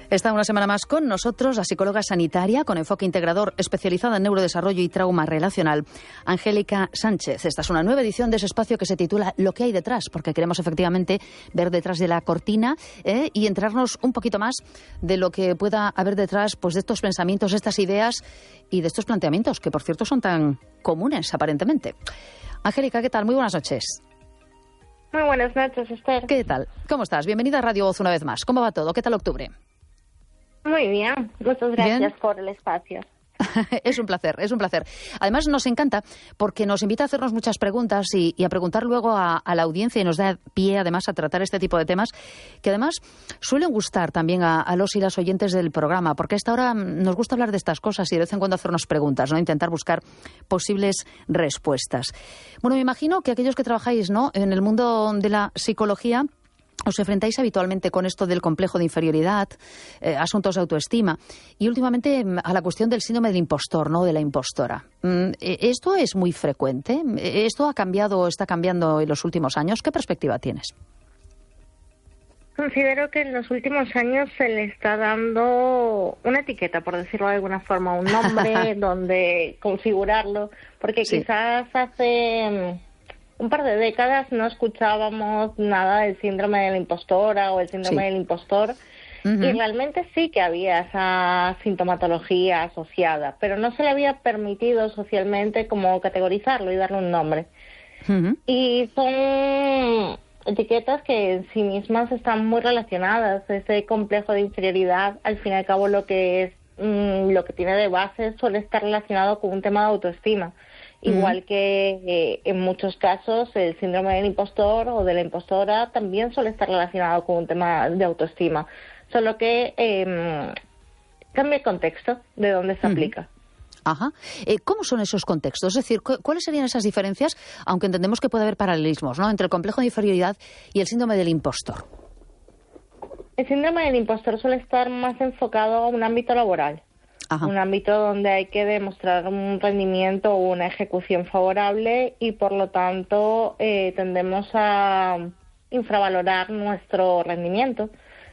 Está una semana más con nosotros la psicóloga sanitaria con enfoque integrador especializada en neurodesarrollo y trauma relacional, Angélica Sánchez. Esta es una nueva edición de ese espacio que se titula Lo que hay detrás, porque queremos efectivamente ver detrás de la cortina y entrarnos un poquito más de lo que pueda haber detrás pues, de estos pensamientos, estas ideas y de estos planteamientos, que por cierto son tan comunes aparentemente. Angélica, ¿qué tal? Muy buenas noches. Muy buenas noches, Esther. ¿Qué tal? ¿Cómo estás? Bienvenida a Radio Voz una vez más. ¿Cómo va todo? ¿Qué tal octubre? Muy bien, muchas gracias ¿Bien? Por el espacio. Es un placer, es un placer. Además nos encanta porque nos invita a hacernos muchas preguntas y a preguntar luego a la audiencia y nos da pie además a tratar este tipo de temas que además suelen gustar también a los y las oyentes del programa, porque a esta hora nos gusta hablar de estas cosas y de vez en cuando hacernos preguntas, ¿no? Intentar buscar posibles respuestas. Bueno, me imagino que aquellos que trabajáis, ¿no?, en el mundo de la psicología os enfrentáis habitualmente con esto del complejo de inferioridad, asuntos de autoestima y últimamente a la cuestión del síndrome del impostor, ¿no?, de la impostora. ¿Esto es muy frecuente? ¿Esto ha cambiado o está cambiando en los últimos años? ¿Qué perspectiva tienes? Considero que en los últimos años se le está dando una etiqueta, por decirlo de alguna forma, un nombre donde configurarlo, porque sí, quizás hace un par de décadas no escuchábamos nada del síndrome de la impostora o el síndrome del impostor, y realmente sí que había esa sintomatología asociada, pero no se le había permitido socialmente como categorizarlo y darle un nombre. Y son etiquetas que en sí mismas están muy relacionadas. Ese complejo de inferioridad, al fin y al cabo, lo que tiene de base suele estar relacionado con un tema de autoestima. Igual que en muchos casos el síndrome del impostor o de la impostora también suele estar relacionado con un tema de autoestima, solo que cambia el contexto de donde se aplica. Ajá. ¿Cómo son esos contextos? Es decir, ¿cuáles serían esas diferencias, aunque entendemos que puede haber paralelismos, ¿no?, entre el complejo de inferioridad y el síndrome del impostor? El síndrome del impostor suele estar más enfocado a un ámbito laboral. Ajá. Un ámbito donde hay que demostrar un rendimiento o una ejecución favorable y por lo tanto tendemos a infravalorar nuestro rendimiento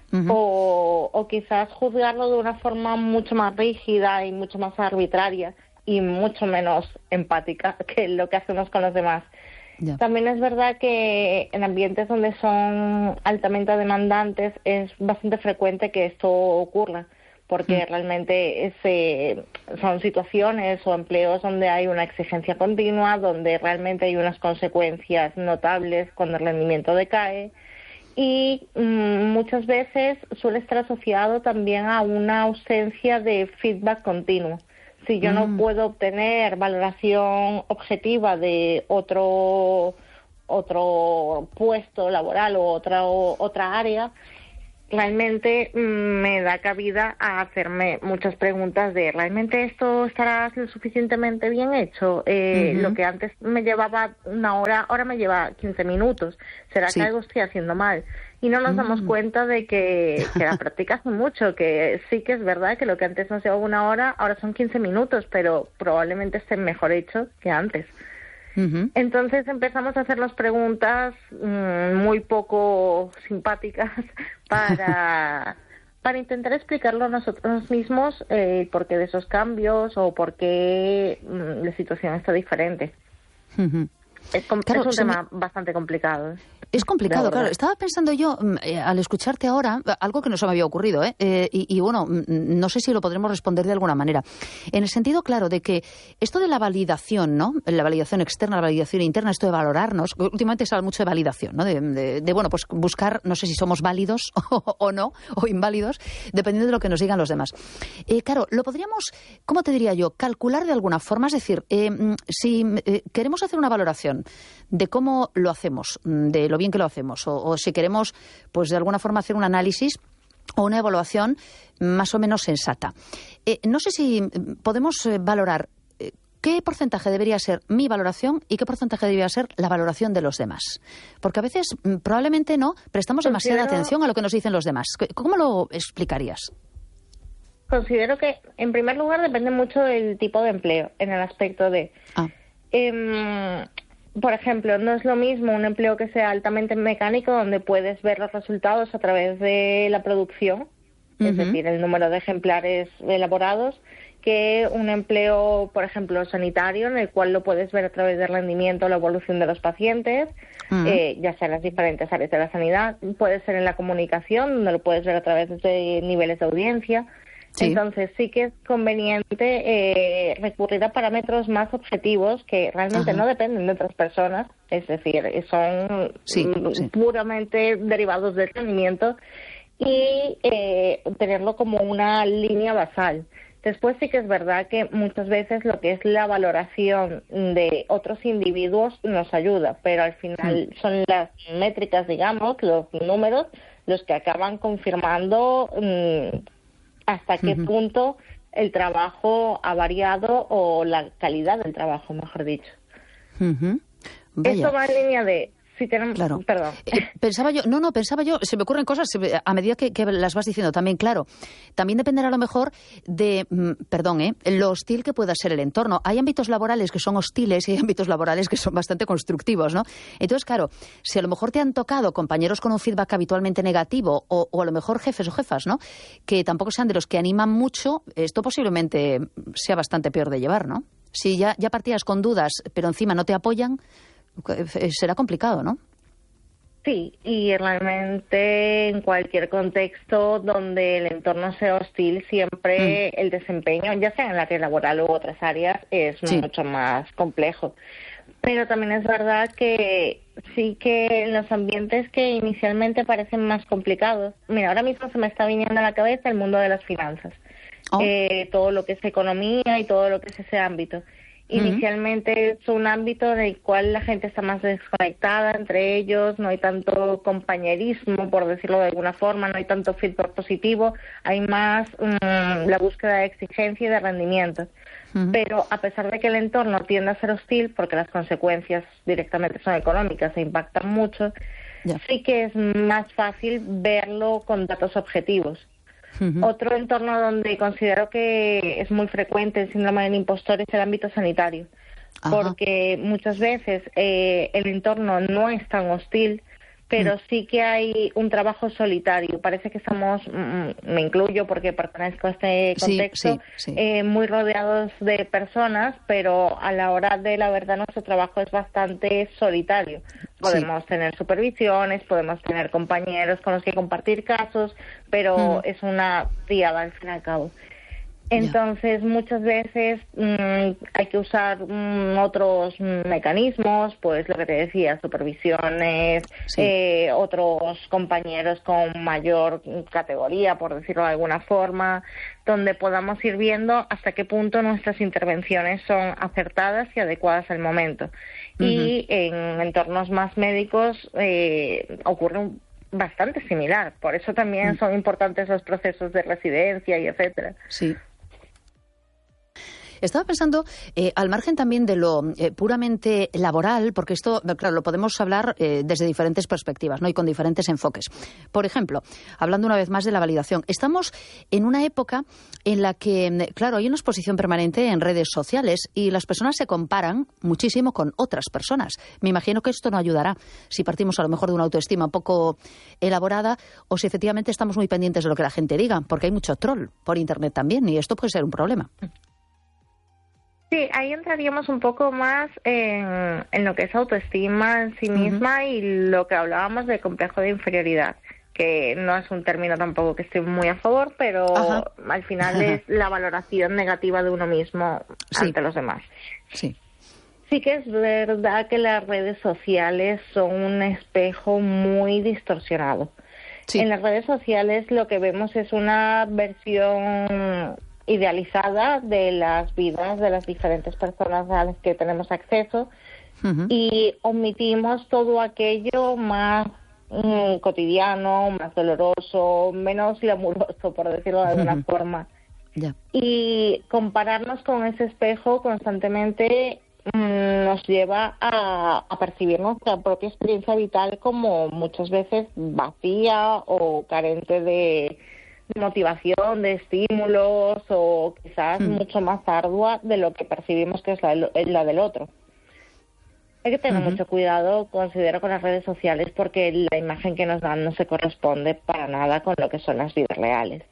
o quizás juzgarlo de una forma mucho más rígida y mucho más arbitraria y mucho menos empática que lo que hacemos con los demás. Ya. También es verdad que en ambientes donde son altamente demandantes es bastante frecuente que esto ocurra, porque realmente son situaciones o empleos donde hay una exigencia continua, donde realmente hay unas consecuencias notables cuando el rendimiento decae y muchas veces suele estar asociado también a una ausencia de feedback continuo. Si yo no puedo obtener valoración objetiva de otro puesto laboral o otra área, realmente me da cabida a hacerme muchas preguntas de ¿realmente esto estará lo suficientemente bien hecho? Lo que antes me llevaba una hora, ahora me lleva 15 minutos. ¿Será que algo estoy haciendo mal? Y no nos damos cuenta de que la práctica hace mucho, que sí que es verdad que lo que antes nos llevaba una hora, ahora son 15 minutos, pero probablemente esté mejor hecho que antes. Entonces empezamos a hacernos preguntas muy poco simpáticas para intentar explicarlo a nosotros mismos por qué de esos cambios o por qué la situación está diferente. Es un tema bastante complicado. Es complicado, claro. Estaba pensando yo, al escucharte ahora, algo que no se me había ocurrido, y bueno, no sé si lo podremos responder de alguna manera. En el sentido, claro, de que esto de la validación, ¿no?, la validación externa, la validación interna, esto de valorarnos, últimamente se habla mucho de validación, ¿no?, de bueno, pues buscar, no sé si somos válidos o no, o inválidos, dependiendo de lo que nos digan los demás. Claro, lo podríamos, ¿cómo te diría yo?, calcular de alguna forma, es decir, si queremos hacer una valoración de cómo lo hacemos, de lo bien que lo hacemos, o si queremos, pues de alguna forma hacer un análisis o una evaluación más o menos sensata. No sé si podemos valorar qué porcentaje debería ser mi valoración y qué porcentaje debería ser la valoración de los demás. Porque a veces probablemente no prestamos demasiada atención a lo que nos dicen los demás. ¿Cómo lo explicarías? Considero que, en primer lugar, depende mucho del tipo de empleo, en el aspecto de... Por ejemplo, no es lo mismo un empleo que sea altamente mecánico, donde puedes ver los resultados a través de la producción, es decir, el número de ejemplares elaborados, que un empleo, por ejemplo, sanitario, en el cual lo puedes ver a través del rendimiento o la evolución de los pacientes, ya sea en las diferentes áreas de la sanidad. Puede ser en la comunicación, donde lo puedes ver a través de niveles de audiencia. Sí. Entonces sí que es conveniente recurrir a parámetros más objetivos que realmente no dependen de otras personas, es decir, son puramente derivados del rendimiento, y tenerlo como una línea basal. Después sí que es verdad que muchas veces lo que es la valoración de otros individuos nos ayuda, pero al final son las métricas, digamos, los números, los que acaban confirmando hasta qué punto el trabajo ha variado, o la calidad del trabajo, mejor dicho. Esto va en línea de... Sí, tenemos... Claro. Perdón. Pensaba yo, se me ocurren cosas a medida que las vas diciendo también, claro. También dependerá a lo mejor de, lo hostil que pueda ser el entorno. Hay ámbitos laborales que son hostiles y hay ámbitos laborales que son bastante constructivos, ¿no? Entonces, claro, si a lo mejor te han tocado compañeros con un feedback habitualmente negativo, o a lo mejor jefes o jefas, ¿no?, que tampoco sean de los que animan mucho, esto posiblemente sea bastante peor de llevar, ¿no? Si ya partías con dudas, pero encima no te apoyan, será complicado, ¿no? Sí, y realmente en cualquier contexto donde el entorno sea hostil, siempre el desempeño, ya sea en la área laboral u otras áreas, es mucho más complejo. Pero también es verdad que sí, que en los ambientes que inicialmente parecen más complicados, mira, ahora mismo se me está viniendo a la cabeza el mundo de las finanzas, todo lo que es economía y todo lo que es ese ámbito. Inicialmente es un ámbito en el cual la gente está más desconectada entre ellos, no hay tanto compañerismo, por decirlo de alguna forma, no hay tanto feedback positivo, hay más la búsqueda de exigencia y de rendimiento. Pero a pesar de que el entorno tiende a ser hostil, porque las consecuencias directamente son económicas e impactan mucho, sí que es más fácil verlo con datos objetivos. Otro entorno donde considero que es muy frecuente el síndrome del impostor es el ámbito sanitario, porque muchas veces el entorno no es tan hostil, pero sí que hay un trabajo solitario. Parece que estamos, me incluyo porque pertenezco a este contexto, muy rodeados de personas, pero a la hora de la verdad nuestro trabajo es bastante solitario. Podemos tener supervisiones, podemos tener compañeros con los que compartir casos, pero es una triada al fin y al cabo. Entonces, muchas veces hay que usar otros mecanismos, pues lo que te decía, supervisiones, otros compañeros con mayor categoría, por decirlo de alguna forma, donde podamos ir viendo hasta qué punto nuestras intervenciones son acertadas y adecuadas al momento. Y en entornos más médicos ocurre bastante similar, por eso también son importantes los procesos de residencia y etcétera. Sí. Estaba pensando, al margen también de lo puramente laboral, porque esto, claro, lo podemos hablar desde diferentes perspectivas, ¿no?, y con diferentes enfoques. Por ejemplo, hablando una vez más de la validación, estamos en una época en la que, claro, hay una exposición permanente en redes sociales y las personas se comparan muchísimo con otras personas. Me imagino que esto no ayudará si partimos a lo mejor de una autoestima un poco elaborada, o si efectivamente estamos muy pendientes de lo que la gente diga, porque hay mucho troll por Internet también y esto puede ser un problema. Sí, ahí entraríamos un poco más en lo que es autoestima en sí misma y lo que hablábamos de complejo de inferioridad, que no es un término tampoco que estoy muy a favor, pero al final es la valoración negativa de uno mismo ante los demás. Sí que es verdad que las redes sociales son un espejo muy distorsionado. En las redes sociales lo que vemos es una versión idealizada de las vidas de las diferentes personas a las que tenemos acceso y omitimos todo aquello más cotidiano, más doloroso, menos glamuroso, por decirlo de alguna forma. Y compararnos con ese espejo constantemente nos lleva a percibir nuestra propia experiencia vital como muchas veces vacía o carente de motivación, de estímulos, o quizás mucho más ardua de lo que percibimos que es la del otro. Hay que tener mucho cuidado, considero, con las redes sociales, porque la imagen que nos dan no se corresponde para nada con lo que son las vidas reales.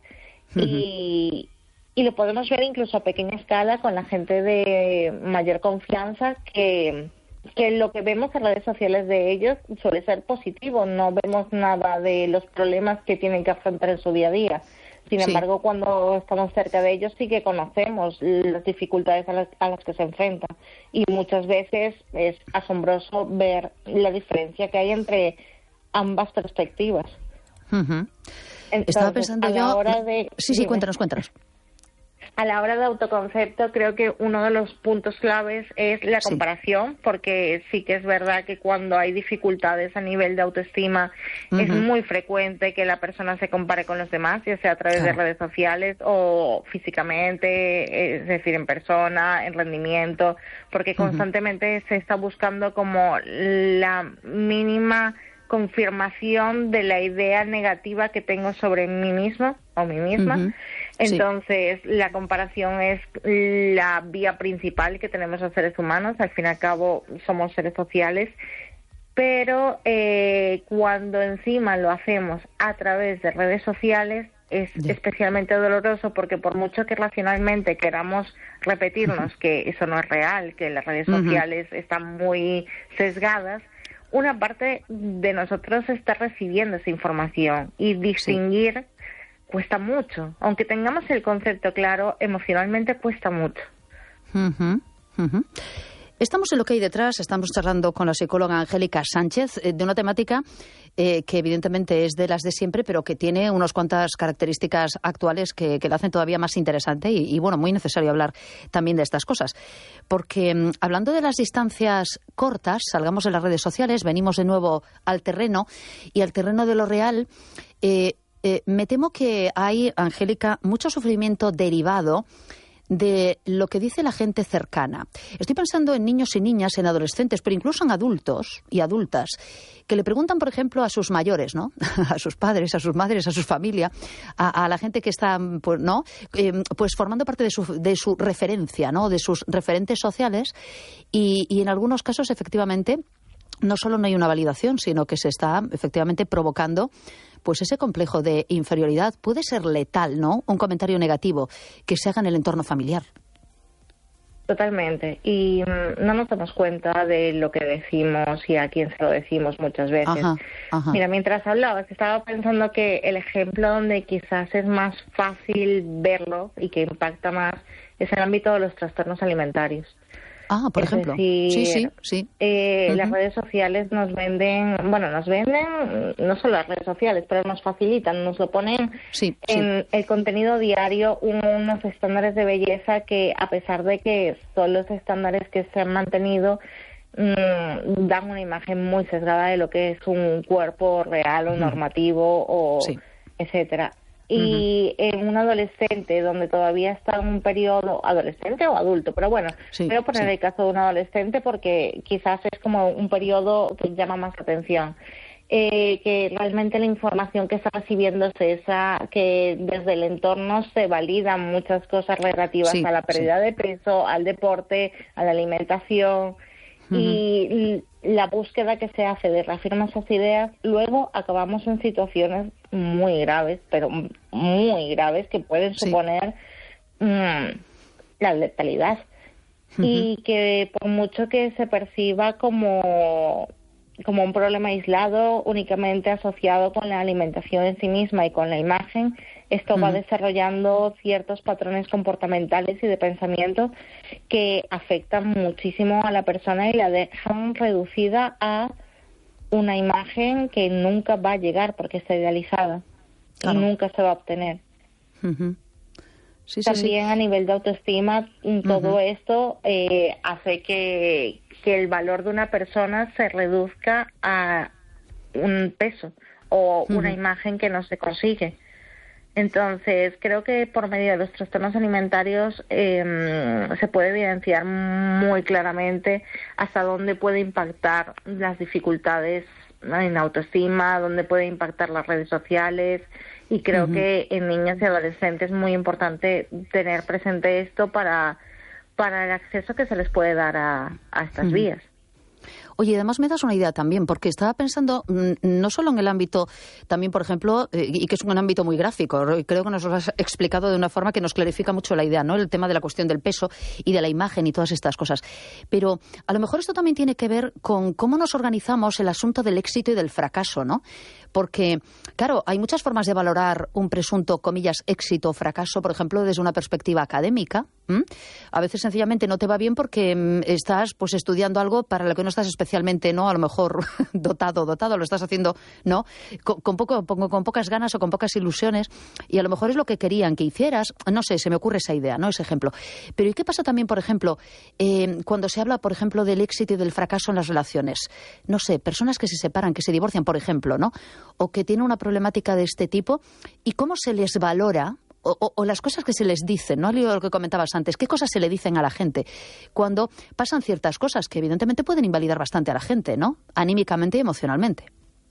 y lo podemos ver incluso a pequeña escala con la gente de mayor confianza que lo que vemos en redes sociales de ellos suele ser positivo, no vemos nada de los problemas que tienen que afrontar en su día a día. Sin embargo, cuando estamos cerca de ellos sí que conocemos las dificultades a las que se enfrentan, y muchas veces es asombroso ver la diferencia que hay entre ambas perspectivas. Entonces, estaba pensando yo... Sí, cuéntanos. A la hora de autoconcepto, creo que uno de los puntos claves es la comparación, porque sí que es verdad que cuando hay dificultades a nivel de autoestima es muy frecuente que la persona se compare con los demás, ya sea a través de redes sociales o físicamente, es decir, en persona, en rendimiento, porque constantemente se está buscando como la mínima confirmación de la idea negativa que tengo sobre mí mismo o mí misma. Entonces, la comparación es la vía principal que tenemos los seres humanos. Al fin y al cabo, somos seres sociales. Pero cuando encima lo hacemos a través de redes sociales, es especialmente doloroso, porque por mucho que racionalmente queramos repetirnos que eso no es real, que las redes sociales están muy sesgadas, una parte de nosotros está recibiendo esa información, y distinguir cuesta mucho. Aunque tengamos el concepto claro, emocionalmente cuesta mucho. Estamos en Lo que hay detrás, estamos charlando con la psicóloga Angélica Sánchez de una temática que evidentemente es de las de siempre, pero que tiene unas cuantas características actuales que la hacen todavía más interesante y bueno, muy necesario hablar también de estas cosas. Porque hablando de las distancias cortas, salgamos de las redes sociales, venimos de nuevo al terreno, y al terreno de lo real. Me temo que hay, Angélica, mucho sufrimiento derivado de lo que dice la gente cercana. Estoy pensando en niños y niñas, en adolescentes, pero incluso en adultos y adultas, que le preguntan, por ejemplo, a sus mayores, ¿no? A sus padres, a sus madres, a su familia, a la gente que está, pues, ¿no? Pues formando parte de su referencia, ¿no? De sus referentes sociales, y en algunos casos, efectivamente, no solo no hay una validación, sino que se está efectivamente provocando pues ese complejo de inferioridad. Puede ser letal, ¿no? Un comentario negativo que se haga en el entorno familiar. Totalmente. Y no nos damos cuenta de lo que decimos y a quién se lo decimos muchas veces. Mira, mientras hablabas, estaba pensando que el ejemplo donde quizás es más fácil verlo y que impacta más es el ámbito de los trastornos alimentarios. Por ejemplo. Decir, sí. Las redes sociales nos venden, no solo las redes sociales, pero nos facilitan, nos lo ponen en el contenido diario, unos estándares de belleza que, a pesar de que son los estándares que se han mantenido, dan una imagen muy sesgada de lo que es un cuerpo real o normativo, o etcétera. Y en un adolescente, donde todavía está en un periodo, adolescente o adulto, pero bueno, voy a poner el caso de un adolescente porque quizás es como un periodo que llama más atención, que realmente la información que está recibiendo es esa, que desde el entorno se validan muchas cosas relativas a la pérdida de peso, al deporte, a la alimentación, y la búsqueda que se hace de reafirmar esas ideas, luego acabamos en situaciones muy graves, pero muy graves, que pueden suponer la letalidad. Y que por mucho que se perciba como un problema aislado, únicamente asociado con la alimentación en sí misma y con la imagen, esto va desarrollando ciertos patrones comportamentales y de pensamiento que afectan muchísimo a la persona y la dejan reducida a una imagen que nunca va a llegar porque está idealizada y nunca se va a obtener. También a nivel de autoestima, todo esto hace que el valor de una persona se reduzca a un peso o una imagen que no se consigue. Entonces, creo que por medio de los trastornos alimentarios se puede evidenciar muy claramente hasta dónde puede impactar las dificultades en autoestima, dónde puede impactar las redes sociales, y creo que en niños y adolescentes es muy importante tener presente esto para el acceso que se les puede dar a estas vías. Oye, además me das una idea también, porque estaba pensando no solo en el ámbito, también, por ejemplo, y que es un ámbito muy gráfico, y creo que nos lo has explicado de una forma que nos clarifica mucho la idea, ¿no? El tema de la cuestión del peso y de la imagen y todas estas cosas. Pero a lo mejor esto también tiene que ver con cómo nos organizamos el asunto del éxito y del fracaso, ¿no? Porque, claro, hay muchas formas de valorar un presunto, comillas, éxito o fracaso, por ejemplo, desde una perspectiva académica. A veces sencillamente no te va bien porque estás pues estudiando algo para lo que no estás especialmente, ¿no? A lo mejor dotado, lo estás haciendo, ¿no? Con pocas ganas o con pocas ilusiones, y a lo mejor es lo que querían que hicieras. No sé, se me ocurre esa idea, ¿no? Ese ejemplo. Pero ¿y qué pasa también, por ejemplo, cuando se habla, por ejemplo, del éxito y del fracaso en las relaciones? No sé, personas que se separan, que se divorcian, por ejemplo, ¿no? O que tienen una problemática de este tipo, y cómo se les valora o las cosas que se les dicen, ¿no? Lo que comentabas antes, ¿qué cosas se le dicen a la gente cuando pasan ciertas cosas que evidentemente pueden invalidar bastante a la gente, ¿no? Anímicamente y emocionalmente.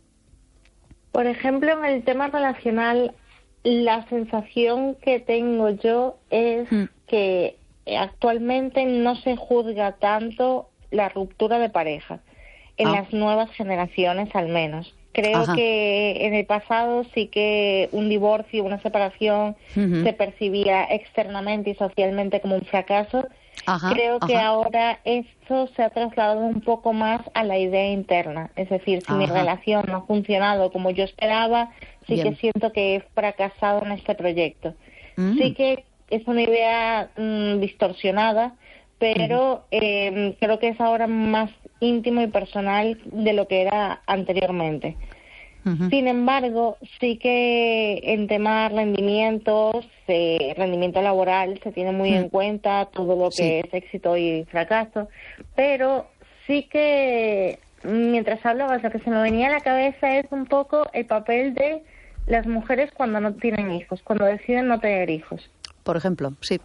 Por ejemplo, en el tema relacional, la sensación que tengo yo es que actualmente no se juzga tanto la ruptura de pareja, en las nuevas generaciones al menos. Creo que en el pasado sí que un divorcio, una separación se percibía externamente y socialmente como un fracaso. Creo que ahora esto se ha trasladado un poco más a la idea interna. Es decir, si mi relación no ha funcionado como yo esperaba, sí que siento que he fracasado en este proyecto. Sí que es una idea distorsionada, pero creo que es ahora más íntimo y personal de lo que era anteriormente. Sin embargo, sí que en temas rendimientos, rendimiento laboral, se tiene muy en cuenta todo lo que es éxito y fracaso, pero sí que mientras hablabas, lo que se me venía a la cabeza es un poco el papel de las mujeres cuando no tienen hijos, cuando deciden no tener hijos. Por ejemplo, sí.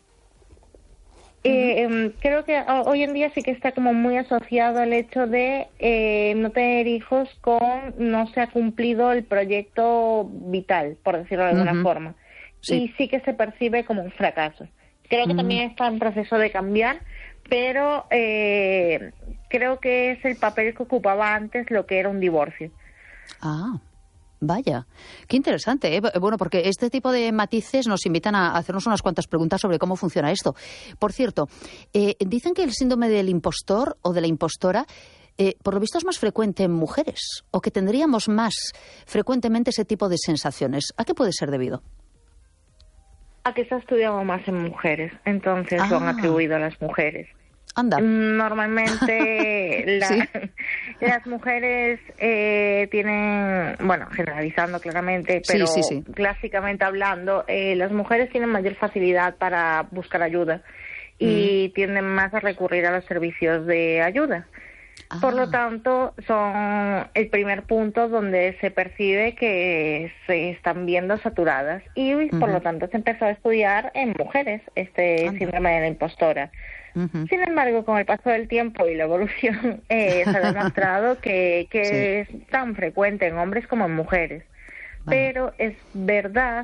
Creo que hoy en día sí que está como muy asociado al hecho de no tener hijos con no se ha cumplido el proyecto vital, por decirlo de alguna forma. Y sí que se percibe como un fracaso. Creo que también está en proceso de cambiar, pero creo que es el papel que ocupaba antes lo que era un divorcio. Vaya, qué interesante, ¿eh? Bueno, porque este tipo de matices nos invitan a hacernos unas cuantas preguntas sobre cómo funciona esto. Por cierto, dicen que el síndrome del impostor o de la impostora, por lo visto es más frecuente en mujeres, o que tendríamos más frecuentemente ese tipo de sensaciones. ¿A qué puede ser debido? A que se ha estudiado más en mujeres, entonces lo han atribuido a las mujeres. Anda. Normalmente las mujeres tienen, bueno, generalizando claramente, pero clásicamente hablando, las mujeres tienen mayor facilidad para buscar ayuda y tienden más a recurrir a los servicios de ayuda. Por lo tanto, son el primer punto donde se percibe que se están viendo saturadas y por lo tanto se empezó a estudiar en mujeres este síndrome de la impostora. Sin embargo, con el paso del tiempo y la evolución se ha demostrado que es tan frecuente en hombres como en mujeres. Pero es verdad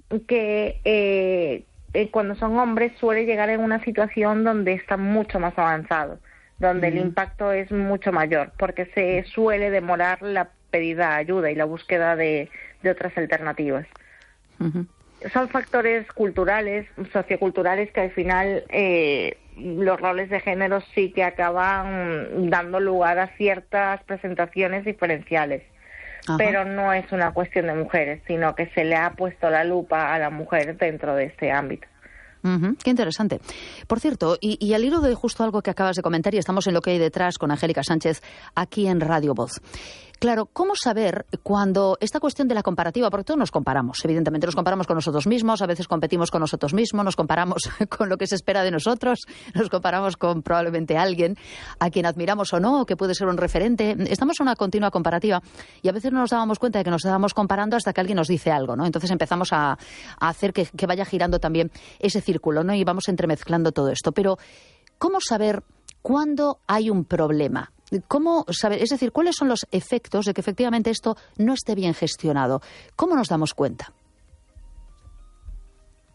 que cuando son hombres suele llegar en una situación donde está mucho más avanzado, donde el impacto es mucho mayor, porque se suele demorar la pedida de ayuda y la búsqueda de otras alternativas. Son factores culturales, socioculturales, que al final los roles de género sí que acaban dando lugar a ciertas presentaciones diferenciales. Pero no es una cuestión de mujeres, sino que se le ha puesto la lupa a la mujer dentro de este ámbito. Qué interesante. Por cierto, y al hilo de justo algo que acabas de comentar, y estamos en Lo que hay detrás con Angélica Sánchez aquí en Radio Voz. Claro, ¿cómo saber cuando esta cuestión de la comparativa, porque todos nos comparamos, evidentemente nos comparamos con nosotros mismos, a veces competimos con nosotros mismos, nos comparamos con lo que se espera de nosotros, nos comparamos con probablemente alguien a quien admiramos o no, que puede ser un referente, estamos en una continua comparativa y a veces no nos dábamos cuenta de que nos estábamos comparando hasta que alguien nos dice algo, ¿no? Entonces empezamos a hacer que vaya girando también ese círculo, ¿no? Y vamos entremezclando todo esto. Pero, ¿cómo saber cuándo hay un problema? ¿Cómo saber? Es decir, ¿cuáles son los efectos de que efectivamente esto no esté bien gestionado? ¿Cómo nos damos cuenta?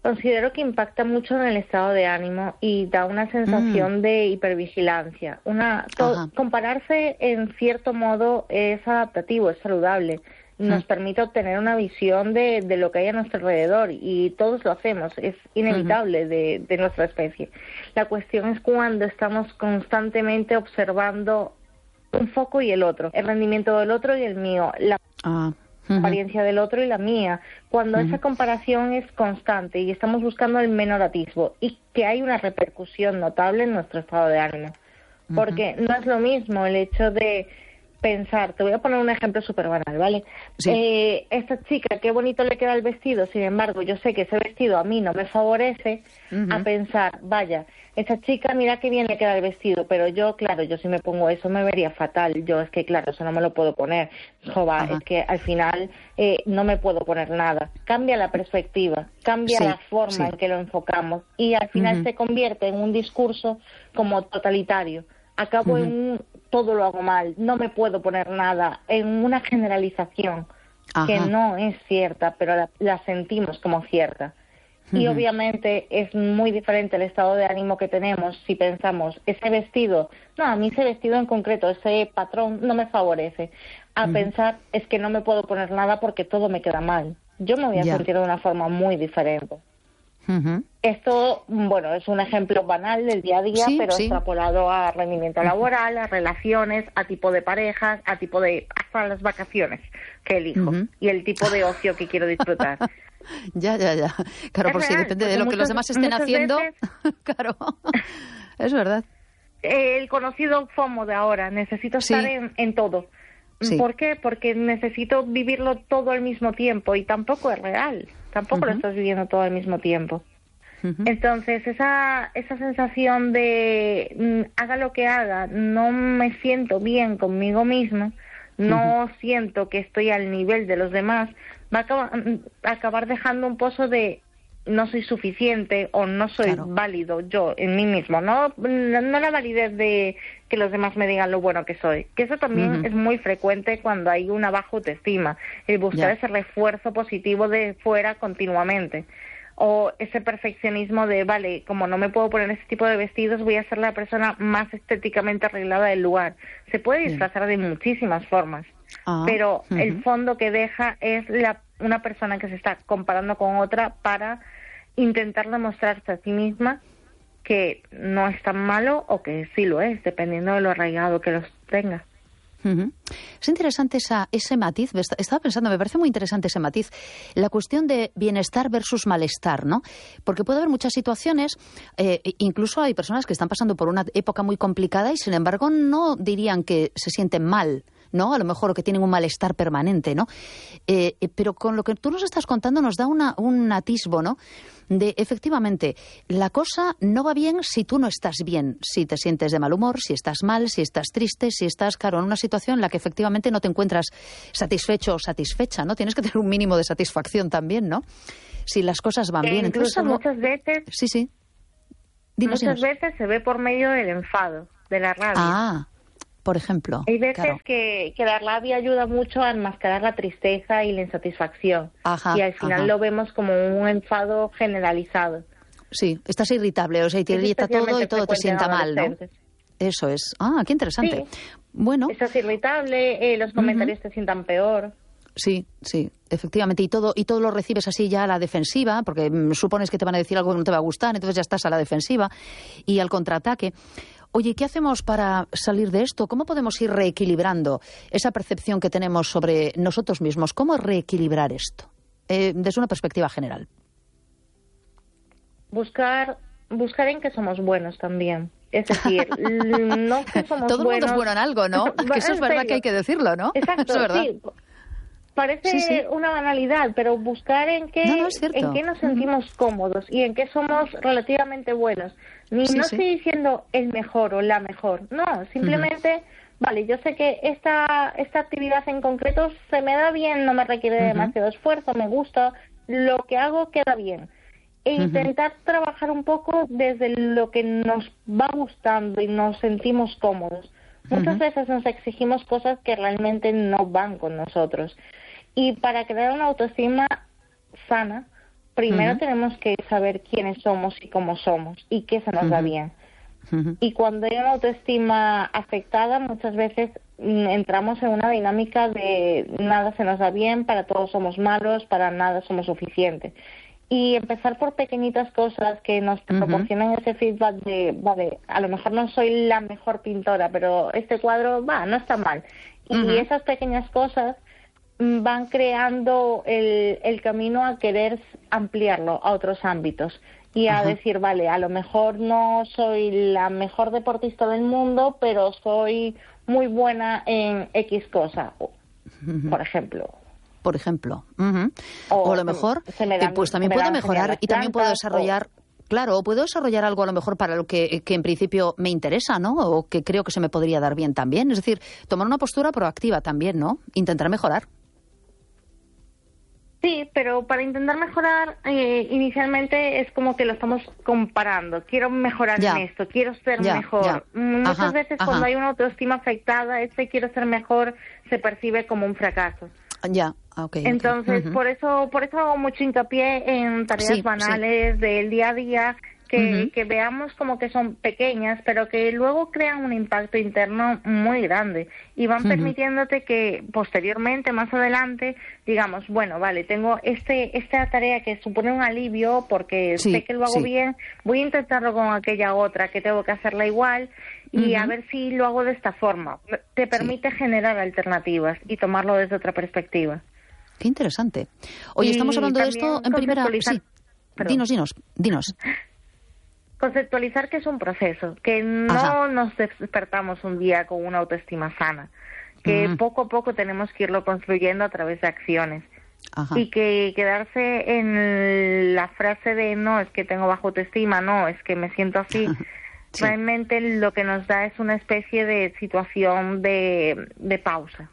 Considero que impacta mucho en el estado de ánimo y da una sensación de hipervigilancia. Compararse, en cierto modo, es adaptativo, es saludable. Nos permite obtener una visión de lo que hay a nuestro alrededor y todos lo hacemos, es inevitable de nuestra especie. La cuestión es cuando estamos constantemente observando un foco y el otro, el rendimiento del otro y el mío, la apariencia del otro y la mía, cuando esa comparación es constante y estamos buscando el menor atisbo y que hay una repercusión notable en nuestro estado de ánimo. Porque no es lo mismo el hecho de pensar, te voy a poner un ejemplo súper banal, ¿vale? Sí. Esta chica, qué bonito le queda el vestido, sin embargo, yo sé que ese vestido a mí no me favorece, a pensar, vaya, esa chica, mira qué bien le queda el vestido, pero yo, claro, yo si me pongo eso me vería fatal, yo es que, claro, eso no me lo puedo poner, jova, es que al final no me puedo poner nada. Cambia la perspectiva, cambia la forma en que lo enfocamos y al final se convierte en un discurso como totalitario. Acabo en todo lo hago mal, no me puedo poner nada, en una generalización que no es cierta, pero la sentimos como cierta. Y obviamente es muy diferente el estado de ánimo que tenemos si pensamos, ese vestido, no, a mí ese vestido en concreto, ese patrón no me favorece, a pensar, es que no me puedo poner nada porque todo me queda mal. Yo me voy a sentir de una forma muy diferente. Esto, bueno, es un ejemplo banal del día a día, pero extrapolado a rendimiento laboral, a relaciones, a tipo de parejas, a tipo de, hasta las vacaciones que elijo y el tipo de ocio que quiero disfrutar. Ya. Claro, por si depende de lo que los demás estén haciendo. Claro, es verdad. El conocido FOMO de ahora, necesito estar en todo. ¿Por qué? Porque necesito vivirlo todo al mismo tiempo y tampoco es real. Tampoco lo estás viviendo todo al mismo tiempo. Entonces, esa sensación de haga lo que haga, no me siento bien conmigo mismo, no siento que estoy al nivel de los demás, va a acabar dejando un pozo de no soy suficiente o no soy válido yo en mí mismo, no la validez de que los demás me digan lo bueno que soy, que eso también es muy frecuente cuando hay una baja autoestima, el buscar ese refuerzo positivo de fuera continuamente, o ese perfeccionismo de, vale, como no me puedo poner ese tipo de vestidos, voy a ser la persona más estéticamente arreglada del lugar. Se puede disfrazar de muchísimas formas, pero el fondo que deja es una persona que se está comparando con otra para intentar demostrarse a sí misma que no es tan malo o que sí lo es, dependiendo de lo arraigado que los tenga. Es interesante ese matiz, estaba pensando, me parece muy interesante ese matiz, la cuestión de bienestar versus malestar, ¿no? Porque puede haber muchas situaciones, incluso hay personas que están pasando por una época muy complicada y sin embargo no dirían que se sienten mal, ¿no? A lo mejor que tienen un malestar permanente, ¿no? Pero con lo que tú nos estás contando nos da un atisbo, ¿no? De, efectivamente, la cosa no va bien si tú no estás bien, si te sientes de mal humor, si estás mal, si estás triste, si estás, claro, en una situación en la que efectivamente no te encuentras satisfecho o satisfecha, ¿no? Tienes que tener un mínimo de satisfacción también, ¿no? Si las cosas van bien. Entonces, muchas veces... Sí. Dinos. Veces se ve por medio del enfado, de la rabia. Por ejemplo. Hay veces que la rabia ayuda mucho a enmascarar la tristeza y la insatisfacción. Y al final lo vemos como un enfado generalizado. Sí, estás irritable, o sea, y te irrita todo y todo te sienta mal, ¿no? Eso es. Qué interesante. Sí. Bueno. Estás irritable, los comentarios te sientan peor. Sí, efectivamente, y todo lo recibes así ya a la defensiva, porque supones que te van a decir algo que no te va a gustar, entonces ya estás a la defensiva y al contraataque. Oye, ¿qué hacemos para salir de esto? ¿Cómo podemos ir reequilibrando esa percepción que tenemos sobre nosotros mismos? ¿Cómo reequilibrar esto? Desde una perspectiva general. Buscar en que somos buenos también. Es decir, no que somos todo buenos... el mundo es bueno en algo, ¿no? Que eso es verdad que hay que decirlo, ¿no? Exacto, eso es verdad. Sí. Parece una banalidad, pero buscar en qué nos sentimos cómodos y en qué somos relativamente buenos. No estoy diciendo el mejor o la mejor, no, simplemente, vale, yo sé que esta actividad en concreto se me da bien, no me requiere demasiado esfuerzo, me gusta, lo que hago queda bien. E intentar trabajar un poco desde lo que nos va gustando y nos sentimos cómodos. Muchas veces nos exigimos cosas que realmente no van con nosotros. Y para crear una autoestima sana, primero tenemos que saber quiénes somos y cómo somos y qué se nos da bien. Y cuando hay una autoestima afectada, muchas veces entramos en una dinámica de nada se nos da bien, para todos somos malos, para nada somos suficientes. Y empezar por pequeñitas cosas que nos proporcionen ese feedback de, vale, a lo mejor no soy la mejor pintora, pero este cuadro, no está mal. Y esas pequeñas cosas van creando el camino a querer ampliarlo a otros ámbitos. Y a decir, vale, a lo mejor no soy la mejor deportista del mundo, pero soy muy buena en X cosa, por ejemplo. O a lo mejor, pues también puedo mejorar y también puedo desarrollar... Claro, puedo desarrollar algo a lo mejor para lo que en principio me interesa, ¿no? O que creo que se me podría dar bien también. Es decir, tomar una postura proactiva también, ¿no? Intentar mejorar. Sí, pero para intentar mejorar, inicialmente es como que lo estamos comparando. Quiero mejorar en esto, quiero ser mejor. Muchas veces cuando hay una autoestima afectada, quiero ser mejor se percibe como un fracaso. Entonces, por eso hago mucho hincapié en tareas banales del día a día, que veamos como que son pequeñas, pero que luego crean un impacto interno muy grande y van permitiéndote que posteriormente, más adelante, digamos, bueno, vale, tengo esta tarea que supone un alivio porque sé que lo hago bien, voy a intentarlo con aquella otra que tengo que hacerla igual y a ver si lo hago de esta forma. Te permite generar alternativas y tomarlo desde otra perspectiva. Qué interesante. Oye, estamos hablando de esto en primera... Sí, dinos. Conceptualizar que es un proceso, que no nos despertamos un día con una autoestima sana, que poco a poco tenemos que irlo construyendo a través de acciones. Y que quedarse en la frase de no, es que tengo baja autoestima, no, es que me siento así, realmente lo que nos da es una especie de situación de pausa.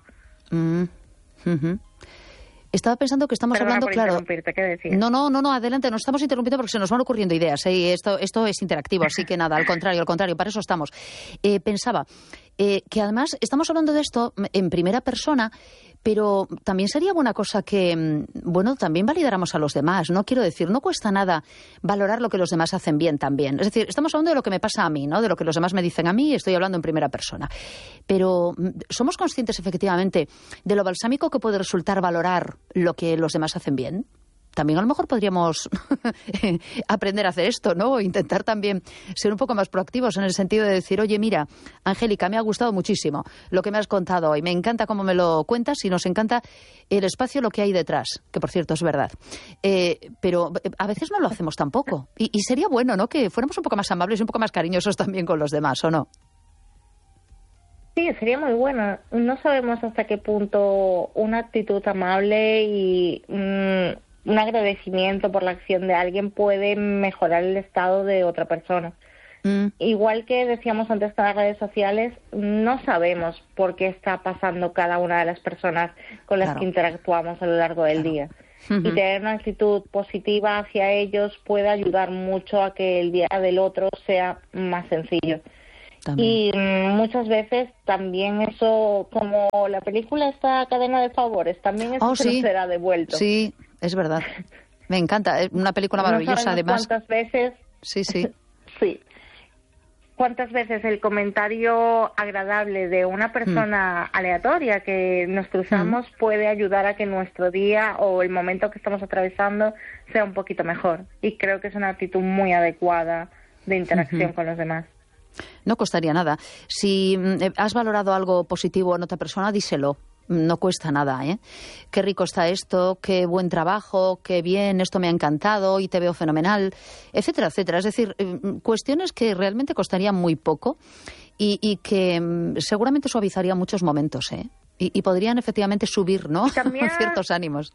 Estaba pensando que estamos hablando, claro... ¿Qué decías? No, adelante, nos estamos interrumpiendo porque se nos van ocurriendo ideas, y esto es interactivo, así que nada, al contrario, para eso estamos. Pensaba que además estamos hablando de esto en primera persona, pero también sería buena cosa que, también validáramos a los demás, ¿no? Quiero decir, no cuesta nada valorar lo que los demás hacen bien también. Es decir, estamos hablando de lo que me pasa a mí, ¿no? De lo que los demás me dicen a mí, y estoy hablando en primera persona. Pero ¿somos conscientes efectivamente de lo balsámico que puede resultar valorar lo que los demás hacen bien? También a lo mejor podríamos aprender a hacer esto, ¿no? O intentar también ser un poco más proactivos en el sentido de decir, oye, mira, Angélica, me ha gustado muchísimo lo que me has contado hoy. Me encanta cómo me lo cuentas y nos encanta el espacio, lo que hay detrás, que por cierto es verdad. Pero a veces no lo hacemos tampoco. Y sería bueno, ¿no? Que fuéramos un poco más amables y un poco más cariñosos también con los demás, ¿o no? Sí, sería muy bueno. No sabemos hasta qué punto una actitud amable y... un agradecimiento por la acción de alguien puede mejorar el estado de otra persona. Igual que decíamos antes con las redes sociales, no sabemos por qué está pasando cada una de las personas con las que interactuamos a lo largo del día. Y tener una actitud positiva hacia ellos puede ayudar mucho a que el día del otro sea más sencillo. Y muchas veces también eso, como la película esta Cadena de Favores, también eso se nos será devuelto. Sí, es verdad. Me encanta. Es una película maravillosa, además. ¿Cuántas veces? Sí. Sí. ¿Cuántas veces el comentario agradable de una persona aleatoria que nos cruzamos puede ayudar a que nuestro día o el momento que estamos atravesando sea un poquito mejor? Y creo que es una actitud muy adecuada de interacción con los demás. No costaría nada. Si has valorado algo positivo en otra persona, díselo. No cuesta nada, ¿eh? Qué rico está esto, qué buen trabajo, qué bien, esto me ha encantado y te veo fenomenal, etcétera, etcétera. Es decir, cuestiones que realmente costarían muy poco y que seguramente suavizarían muchos momentos, ¿eh? Y podrían efectivamente subir, ¿no? También... ciertos ánimos.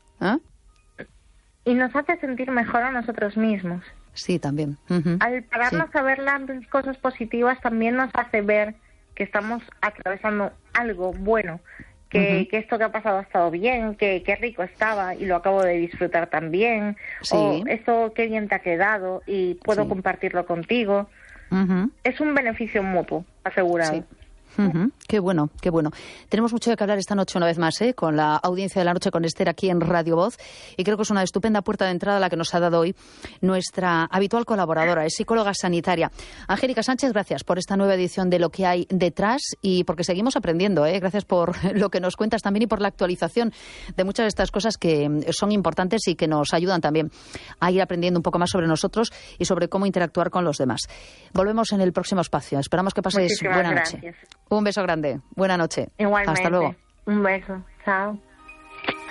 Y nos hace sentir mejor a nosotros mismos. Sí, también. Al pararnos a ver las cosas positivas también nos hace ver que estamos atravesando algo bueno, que esto que ha pasado ha estado bien, que qué rico estaba y lo acabo de disfrutar también, o esto qué bien te ha quedado y puedo compartirlo contigo. Es un beneficio mutuo asegurado. Qué bueno, qué bueno. Tenemos mucho de qué hablar esta noche una vez más, con la audiencia de la noche con Esther aquí en Radio Voz, y creo que es una estupenda puerta de entrada la que nos ha dado hoy nuestra habitual colaboradora, es psicóloga sanitaria. Angélica Sánchez, gracias por esta nueva edición de Lo que hay detrás y porque seguimos aprendiendo, gracias por lo que nos cuentas también y por la actualización de muchas de estas cosas que son importantes y que nos ayudan también a ir aprendiendo un poco más sobre nosotros y sobre cómo interactuar con los demás. Volvemos en el próximo espacio. Esperamos que paséis buena noche. Un beso grande. Buena noche. Igualmente. Hasta luego. Un beso. Chao.